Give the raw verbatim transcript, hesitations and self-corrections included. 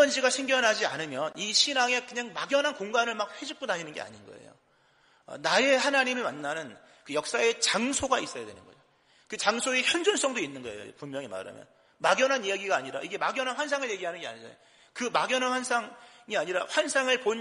미세먼지가 생겨나지 않으면 이 신앙에 그냥 막연한 공간을 막 헤집고 다니는 게 아닌 거예요. 나의 하나님을 만나는 그 역사의 장소가 있어야 되는 거예요. 그 장소의 현존성도 있는 거예요. 분명히 말하면. 막연한 이야기가 아니라, 이게 막연한 환상을 얘기하는 게 아니잖아요. 그 막연한 환상이 아니라 환상을 본